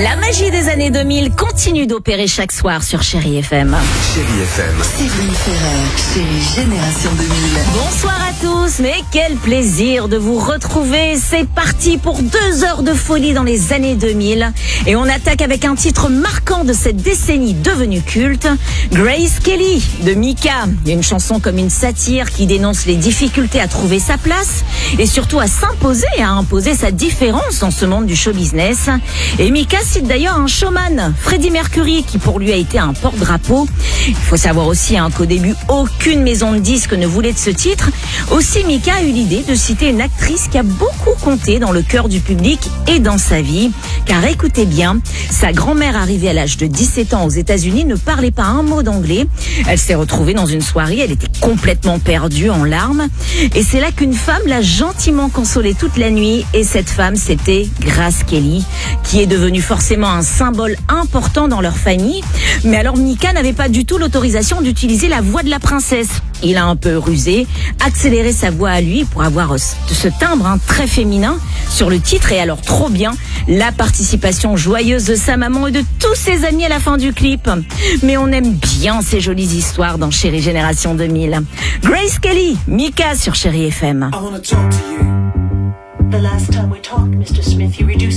La magie des années 2000 continue d'opérer chaque soir sur Chérie FM. Chérie FM. Séverine Ferrer, Chérie Génération 2000. Bonsoir à tous, mais quel plaisir de vous retrouver. C'est parti pour 2 heures de folie dans les années 2000. Et on attaque avec un titre marquant de cette décennie devenue culte, Grace Kelly de Mika. Une chanson comme une satire qui dénonce les difficultés à trouver sa place et surtout à s'imposer, à imposer sa différence dans ce monde du show business. Et Mika cite d'ailleurs un showman, Freddie Mercury, qui pour lui a été un porte-drapeau. Il faut savoir aussi qu'au début, aucune maison de disques ne voulait de ce titre. Aussi, Mika a eu l'idée de citer une actrice qui a beaucoup compté dans le cœur du public et dans sa vie. Car écoutez bien, sa grand-mère arrivée à l'âge de 17 ans aux États-Unis ne parlait pas un mot d'anglais. Elle s'est retrouvée dans une soirée, elle était complètement perdue, en larmes. Et c'est là qu'une femme l'a gentiment consolée toute la nuit. Et cette femme, c'était Grace Kelly, qui est devenue forcément un symbole important dans leur famille. Mais alors Mika n'avait pas du tout l'autorisation d'utiliser la voix de la princesse. Il a un peu rusé, accéléré sa voix à lui pour avoir ce timbre très féminin sur le titre. Et alors trop bien, la participation joyeuse de sa maman et de tous ses amis à la fin du clip. Mais on aime bien ces jolies histoires dans Chérie Génération 2000. Grace Kelly, Mika sur Chérie FM. I wanna talk to you. The last time we talked, Mr. Smith, you reduced